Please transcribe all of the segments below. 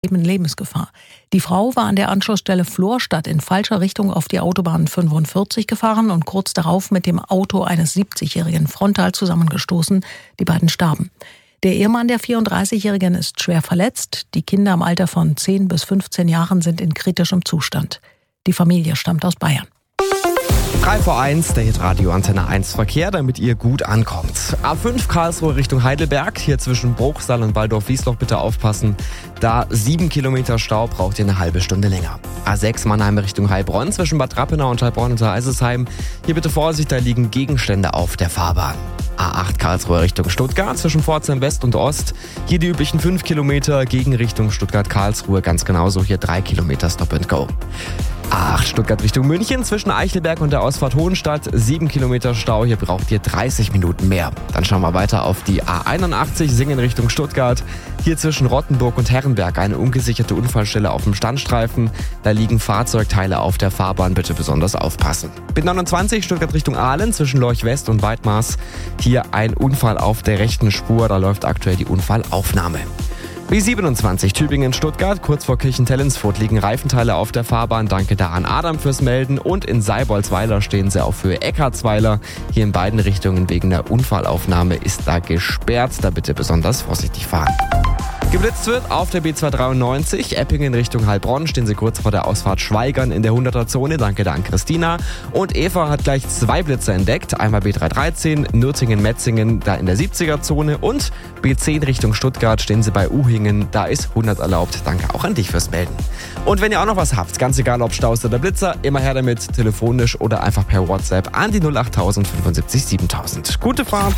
in Lebensgefahr. Die Frau war an der Anschlussstelle Florstadt in falscher Richtung auf die Autobahn 45 gefahren und kurz darauf mit dem Auto eines 70-Jährigen frontal zusammengestoßen. Die beiden starben. Der Ehemann der 34-Jährigen ist schwer verletzt. Die Kinder im Alter von 10 bis 15 Jahren sind in kritischem Zustand. Die Familie stammt aus Bayern. 3 vor 1, der Hitradio Antenne 1 Verkehr, damit ihr gut ankommt. A5 Karlsruhe Richtung Heidelberg, hier zwischen Bruchsal und Waldorf-Wiesloch bitte aufpassen. Da 7 Kilometer Stau, braucht ihr eine halbe Stunde länger. A6 Mannheim Richtung Heilbronn, zwischen Bad Rappenau und Heilbronn unter Eisesheim. Hier bitte Vorsicht, da liegen Gegenstände auf der Fahrbahn. A8 Karlsruhe Richtung Stuttgart, zwischen Pforzheim West und Ost. Hier die üblichen 5 Kilometer, Gegenrichtung Stuttgart-Karlsruhe, ganz genauso hier 3 Kilometer Stop and Go. A8 Stuttgart Richtung München, zwischen Eichelberg und der Ausfahrt Hohenstadt, 7 Kilometer Stau, hier braucht ihr 30 Minuten mehr. Dann schauen wir weiter auf die A81 Singen Richtung Stuttgart. Hier zwischen Rottenburg und Herrenberg eine ungesicherte Unfallstelle auf dem Standstreifen. Da liegen Fahrzeugteile auf der Fahrbahn, bitte besonders aufpassen. B29 Stuttgart Richtung Aalen, zwischen Lorch West und Weidmaß. Hier ein Unfall auf der rechten Spur, da läuft aktuell die Unfallaufnahme. B27 Tübingen-Stuttgart, kurz vor Kirchentellensfurt liegen Reifenteile auf der Fahrbahn. Danke da an Adam fürs Melden. Und in Seiboldsweiler stehen sie auf Höhe Eckartsweiler. Hier in beiden Richtungen wegen der Unfallaufnahme ist da gesperrt. Da bitte besonders vorsichtig fahren. Geblitzt wird auf der B293, Eppingen Richtung Heilbronn, stehen sie kurz vor der Ausfahrt Schweigern in der 100er-Zone. Danke da an Christina. Und Eva hat gleich 2 Blitzer entdeckt. Einmal B313, Nürtingen-Metzingen, da in der 70er-Zone. Und B10 Richtung Stuttgart stehen sie bei Uhingen, da ist 100 erlaubt. Danke auch an dich fürs Melden. Und wenn ihr auch noch was habt, ganz egal ob Staus oder Blitzer, immer her damit, telefonisch oder einfach per WhatsApp an die 08000 75 7000. Gute Fahrt!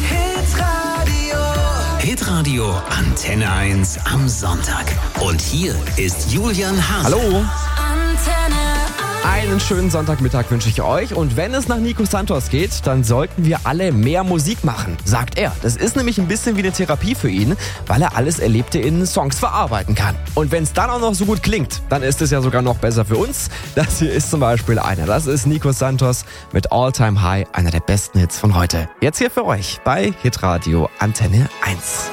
Hitradio Antenne 1 am Sonntag. Und hier ist Julian Hase. Hallo! Einen schönen Sonntagmittag wünsche ich euch. Und wenn es nach Nico Santos geht, dann sollten wir alle mehr Musik machen, sagt er. Das ist nämlich ein bisschen wie eine Therapie für ihn, weil er alles Erlebte in Songs verarbeiten kann. Und wenn es dann auch noch so gut klingt, dann ist es ja sogar noch besser für uns. Das hier ist zum Beispiel einer. Das ist Nico Santos mit All Time High, einer der besten Hits von heute. Jetzt hier für euch bei Hitradio Antenne 1.